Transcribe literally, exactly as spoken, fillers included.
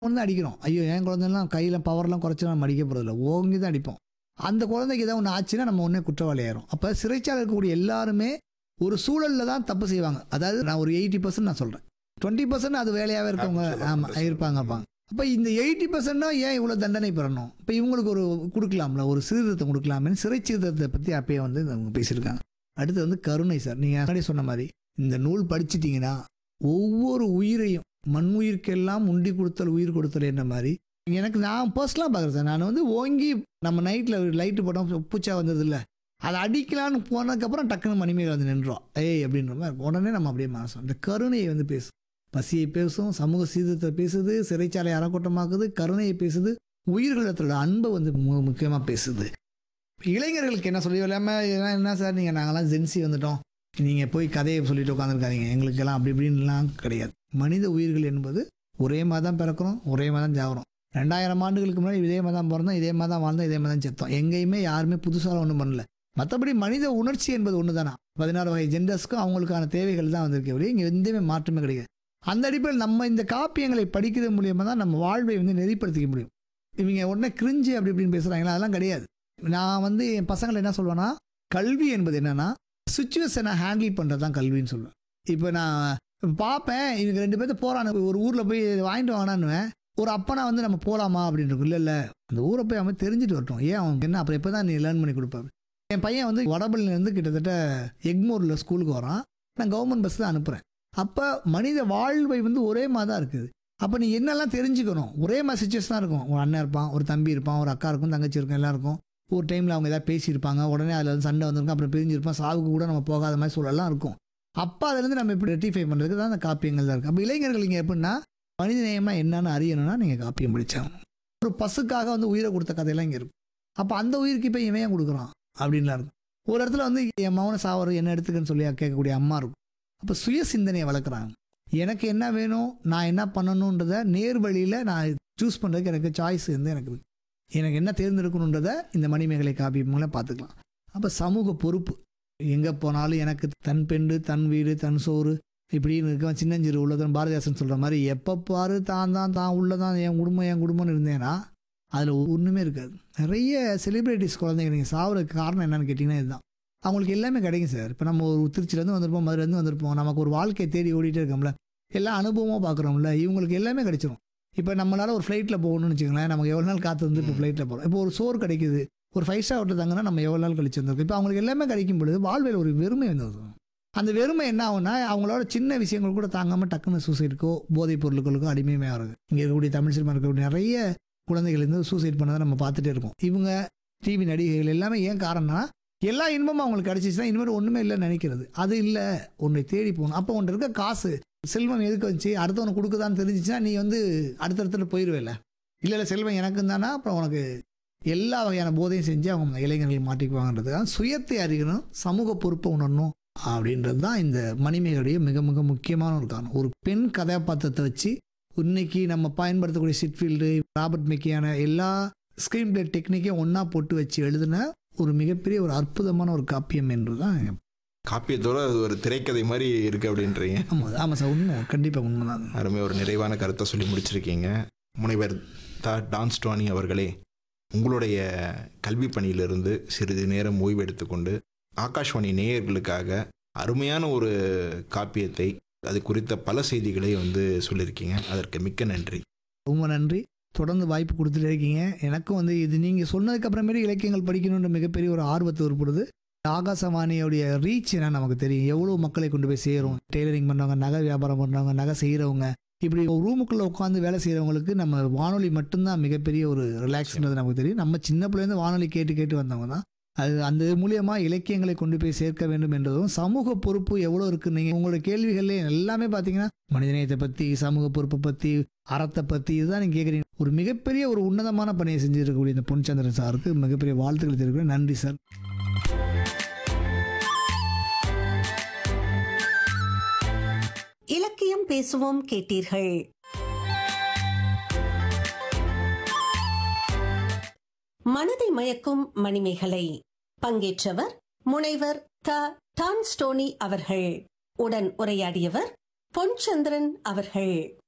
வந்து அடிக்கிறோம். ஐயோ! என் குழந்தைலாம் கையில பவர்லாம் குறைச்சு நம்ம அடிக்க போறதில்ல. ஓங்கி தான் அடிப்போம். அந்த குழந்தைக்கு ஏதாவது ஒண்ணு ஆச்சுன்னா நம்ம உடனே குற்றவாளி ஆயிரும். அப்ப சிறைச்சாலையில இருக்கக்கூடிய எல்லாருமே ஒரு சூழல்ல தான் தப்பு செய்வாங்க. அதாவது நான் ஒரு எண்பது சதவீதம் நான் சொல்றேன். இருபது சதவீதம் அது வேலையாவே இருக்கவங்க ஆமா இருப்பாங்க இருப்பாங்க. அப்ப இந்த எண்பது சதவீதம் ஏன் இவ்வளவு தண்டனை பெறணும்? இப்ப இவங்களுக்கு ஒரு குடுக்கலாம்ல, ஒரு சீர்திருத்தம் குடுக்கலாமே. சிறை சீர்திருத்தத்தை பத்தி அப்பயே வந்து அவங்க பேசியிருக்காங்க. அடுத்து வந்து கருணை சார். நீங்க முன்னாடி சொன்ன மாதிரி இந்த நூல் படிச்சிட்டீங்கன்னா ஒவ்வொரு உயிரையும் மண் உயிர்க்கெல்லாம் உண்டி கொடுத்தல் உயிர் கொடுத்தல் என்ற மாதிரி எனக்கு நான் பர்சனலாக பார்க்குறேன் சார். நான் வந்து ஓங்கி நம்ம நைட்டில் லைட்டு போட்டோம் பூச்சா வந்தது இல்லை, அதை அடிக்கலான்னு போனதுக்கப்புறம் டக்குன்னு மணிமேகலை வந்து நின்றோம். ஏய் அப்படின்ற மாதிரி உடனே நம்ம அப்படியே மாசம் இந்த கருணையை வந்து பேசும், பசியை பேசும், சமூக சீர்திருத்தத்தை பேசுது, சிறைச்சாலை அறக்கூட்டமாக்குது, கருணையை பேசுது, உயிர்களிடத்தோட அன்பை வந்து முக்கியமாக பேசுது. இளைஞர்களுக்கு என்ன சொல்லி இல்லாமல் என்ன சார் நீங்கள் நாங்கள்லாம் ஜென்சி வந்துட்டோம், நீங்கள் போய் கதையை சொல்லிட்டு உட்காந்துருக்காதீங்க, எங்களுக்கெல்லாம் அப்படி இப்படின்லாம் கிடையாது. மனித உயிர்கள் என்பது ஒரே மாதிரி தான் பிறக்கிறோம், ஒரே மாதிரி தான் சாகிறோம். ரெண்டாயிரம் ஆண்டுகளுக்கு முன்னாடி இதே மாதிரி தான் பிறந்தோம், இதே மாதிரி தான் வாழ்ந்தோம், இதே மாதிரி தான் செத்தோம். எங்கேயுமே யாருமே புதுசாக ஒன்றும் பண்ணல. மற்றபடி மனித உணர்ச்சி என்பது ஒன்று தானே. பதினாறு வகை ஜெண்டர்ஸ்க்கும் அவங்களுக்கான தேவைகள் தான் வந்திருக்கே ஒழிய இங்கே எந்தமே மாற்றமே கிடையாது. அந்த அடிப்படையில் நம்ம இந்த காப்பியங்களை படிக்கிறது மூலியமாக தான் நம்ம வாழ்வை வந்து நெறிப்படுத்திக்க முடியும். இவங்க உடனே கிரிஞ்சு அப்படி இப்படின்னு பேசுகிறாங்களா, அதெல்லாம் கிடையாது. நான் வந்து என் பசங்களை என்ன சொல்வேன்னா, கல்வி என்பது என்னன்னா சுச்சுவேஷனை ஹேண்டில் பண்ணுறது தான் கல்வின்னு சொல்லுவேன். இப்போ நான் பார்ப்பேன் இவங்க ரெண்டு பேர்த்து போகிறான்னு ஒரு ஊரில் போய் வாங்கிட்டு வாங்கினான்னுவேன். ஒரு அப்பனா வந்து நம்ம போகலாமா அப்படின்னு இருக்கும். இல்லை இல்லை அந்த ஊரை போய் அவன் தெரிஞ்சுட்டு வரட்டும், ஏன் அவன் என்ன அப்புறம் எப்போ தான் நீ லேர்ன் பண்ணி கொடுப்பாரு. என் பையன் வந்து வடபள்ளியிலேருந்து கிட்டத்தட்ட எக்மோரில் ஸ்கூலுக்கு வரான். நான் கவர்மெண்ட் பஸ் தான் அனுப்புகிறேன். அப்போ மனித வாழ்வை வந்து ஒரே மாதிரி தான் இருக்குது. அப்போ நீ என்னெல்லாம் தெரிஞ்சுக்கணும், ஒரே மாதிரி சுச்சுவேஷன் தான் இருக்கும். ஒரு அண்ணன் இருப்பான், ஒரு தம்பி இருப்பான், ஒரு அக்கா இருக்கும், தங்கச்சி இருக்கும், எல்லாம் இருக்கும். ஒரு டைமில் அவங்க ஏதாவது பேசியிருப்பாங்க, உடனே அதில் வந்து சண்டை வந்திருக்கும், அப்புறம் பிரிஞ்சிருப்பான், சாவுக்கு கூட நம்ம போகாத மாதிரி சூழலாம் இருக்கும். அப்போ அதுலேருந்து நம்ம இப்படி ரெட்டிஃபை பண்ணுறதுக்கு தான் அந்த காப்பியங்கள் தான் இருக்குது. அப்போ இளைஞர்கள் இங்கே எப்படின்னா மனித நேயம்னா என்னன்னு அறியணும்னா நீங்கள் காப்பியம் படித்தாங்க. ஒரு பசுக்காக வந்து உயிரை கொடுத்த கதையெல்லாம் இங்கே இருக்கும். அப்போ அந்த உயிருக்கு இப்போ இவன் ஏன் கொடுக்குறான் அப்படின்லாம் இருக்கும். ஒரு இடத்துல வந்து என் மௌன சாவரம் என்ன எடுத்துக்கன்னு சொல்லி கேட்கக்கூடிய அம்மா இருக்கும். அப்போ சுய சிந்தனையை வளர்க்குறாங்க. எனக்கு என்ன வேணும், நான் என்ன பண்ணணுன்றதை நேர் வழியில் நான் சூஸ் பண்ணுறதுக்கு எனக்கு சாய்ஸ் வந்து எனக்கு இருக்குது. எனக்கு என்ன தேர்ந்தெடுக்கணுன்றதை இந்த மணிமேகலை காப்பியம் மூலம் பார்த்துக்கலாம். அப்போ சமூக பொறுப்பு, எங்கே போனாலும் எனக்கு தன் பெண்டு தன் வீடு தன் சோறு இப்படின்னு இருக்க சின்னஞ்சிறு உள்ளதான் பாரதிதாசன் சொல்கிற மாதிரி எப்போ பாரு தான் தான் தான் உள்ளதான் என் குடும்பம் என் குடும்பம்னு இருந்தேன்னா அதில் ஒன்றுமே இருக்காது. நிறைய செலிப்ரிட்டிஸ் குழந்தைங்க நீங்கள் சாவுறதுக்கு காரணம் என்னன்னு கேட்டிங்கன்னா இதுதான். அவங்களுக்கு எல்லாமே கிடைக்கும் சார். இப்போ நம்ம ஒரு திருச்சியிலேருந்து வந்திருப்போம், மதுரைலேருந்து வந்திருப்போம், நமக்கு ஒரு வாழ்க்கையை தேடி ஓடிட்டே இருக்கோம்ல, எல்லா அனுபவமாக பார்க்குறோம்ல, இவங்களுக்கு எல்லாமே கிடைச்சிரும். இப்போ நம்மளால் ஒரு ஃப்ளைட்டில் போகணும்னு வச்சுக்கோங்களேன், நமக்கு எவ்வளோ நாள் காற்று வந்து இப்போ ஃப்ளைட்டில் போகிறோம். இப்போ ஒரு சோறு கிடைக்குது, ஒரு ஃபைவ் ஸ்டார் ஹோட்டல் தாங்கன்னா நம்ம எவ்வளோ நாள் கழிச்சு வந்திருக்கோம். இப்போ அவங்களுக்கு எல்லாமே கிடைக்கும் பொழுது வாழ்வில் ஒரு வெறுமை வந்து அந்த வெறுமை என்ன ஆகுனா அவங்களோட சின்ன விஷயங்கள் கூட தாங்காமல் டக்குன்னு சூசைடுக்கோ போதைப் பொருட்களுக்கோ அடிமையுமே ஆகுது. இங்கே இருக்கக்கூடிய தமிழ் சினிமா இருக்கக்கூடிய நிறைய குழந்தைகள் வந்து சூசைட் பண்ணதை நம்ம பார்த்துட்டே இருக்கோம். இவங்க டிவி நடிகைகள் எல்லாமே ஏன் காரணம்னா எல்லா இன்பமும் அவங்களுக்கு கிடைச்சிச்சுன்னா இனிமேல் ஒன்றுமே இல்லைன்னு நினைக்கிறது. அது இல்லை, ஒன்றை தேடி போகணும். அப்போ ஒன்று இருக்க காசு செல்வம் எதுக்கு வந்துச்சு, அடுத்தவனுக்கு கொடுக்குதான்னு தெரிஞ்சிச்சுன்னா நீ வந்து அடுத்தடுத்துல போயிடுவேல. இல்லை இல்லை செல்வம் எனக்கு தானா, அப்புறம் உனக்கு எல்லா வகையான போதையும் செஞ்சு அவங்க இளைஞர்கள் மாட்டிக்குவாங்கன்றதுக்காக சுயத்தை அறியணும், சமூக பொறுப்பை உணரணும் அப்படின்றது தான் இந்த மணிமேகலைய மிக மிக முக்கியமான ஒரு காரணம். ஒரு பெண் கதாபாத்திரத்தை வச்சு இன்னைக்கு நம்ம பயன்படுத்தக்கூடிய சிட்ஃபீல்டு, ராபர்ட் மெக்கியான எல்லா ஸ்க்ரீன் பிளே டெக்னிக்கையும் ஒன்றா போட்டு வச்சு எழுதின ஒரு மிகப்பெரிய ஒரு அற்புதமான ஒரு காப்பியம் என்று தான். காப்பியத்தோட அது ஒரு திரைக்கதை மாதிரி இருக்கு அப்படின்றீங்க. ஆமாம் ஆமாம் சார், உண்மை, கண்டிப்பாக உண்மை தான். அருமையாக ஒரு நிறைவான கருத்தை சொல்லி முடிச்சிருக்கீங்க. முனைவர் தா டான்ஸ் டுவானி அவர்களே, உங்களுடைய கல்வி பணியிலிருந்து சிறிது நேரம் ஓய்வு எடுத்துக்கொண்டு ஆகாஷ்வாணி நேயர்களுக்காக அருமையான ஒரு காப்பியத்தை, அது குறித்த பல செய்திகளை வந்து சொல்லியிருக்கீங்க. அதற்கு மிக்க நன்றி. ரொம்ப நன்றி. தொடர்ந்து வாய்ப்பு கொடுத்துட்டே இருக்கீங்க. எனக்கும் வந்து இது நீங்கள் சொன்னதுக்கு அப்புறமேட்டு இலக்கியங்கள் படிக்கணுன்ற மிகப்பெரிய ஒரு ஆர்வத்தை ஏற்படுது. ஆகாசவாணியோடைய ரீச் என்ன நமக்கு தெரியும், எவ்வளோ மக்களை கொண்டு போய் சேரும். டெய்லரிங் பண்ணுறவங்க, நகை வியாபாரம் பண்ணுறவங்க, நகை செய்கிறவங்க, இப்படி ஒரு ரூமுக்குள்ளே உட்காந்து வேலை செய்கிறவங்களுக்கு நம்ம வானொலி மட்டும்தான் மிகப்பெரிய ஒரு ரிலாக்ஸ்ன்றது நமக்கு தெரியும். நம்ம சின்ன பிள்ளைலேருந்து வானொலி கேட்டு கேட்டு வந்தவங்க தான். அது அந்த மூலியமாக இலக்கியங்களை கொண்டு போய் சேர்க்க வேண்டும் என்றதும் சமூக பொறுப்பு எவ்வளோ இருக்குது. நீங்கள் உங்களோட கேள்விகளே எல்லாமே பார்த்தீங்கன்னா மனிதநேயத்தை பற்றி, சமூக பொறுப்பை பற்றி, அறத்தை பற்றி இதுதான் நீங்கள் கேட்குறீங்க. ஒரு மிகப்பெரிய ஒரு உன்னதமான பணியை செஞ்சுருக்கக்கூடிய இந்த பொன்சந்திரன் சாருக்கு மிகப்பெரிய வாழ்த்துக்கள் தெரிவிக்கிறேன். நன்றி சார். இலக்கியம் பேசுவோம் கேட்டீர்கள். மனதை மயக்கும் மணிமேகலை. பங்கேற்றவர் முனைவர் த டான்ஸ்டோனி அவர்கள். உடன் உரையாடியவர் பொன்சந்திரன் அவர்கள்.